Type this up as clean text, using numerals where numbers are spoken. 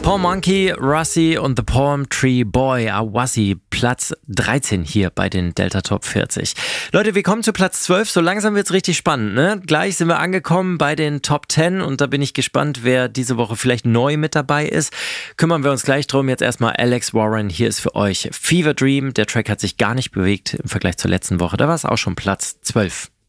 Paul Monkey, Russi und The Palm Tree Boy, Awassi, Platz 13 hier bei den Delta Top 40. Leute, wir kommen zu Platz 12, so langsam wird's richtig spannend, ne? Gleich sind wir angekommen bei den Top 10 und da bin ich gespannt, wer diese Woche vielleicht neu mit dabei ist. Kümmern wir uns gleich drum. Jetzt erstmal Alex Warren, hier ist für euch Fever Dream. Der Track hat sich gar nicht bewegt im Vergleich zur letzten Woche, da war es auch schon Platz 12.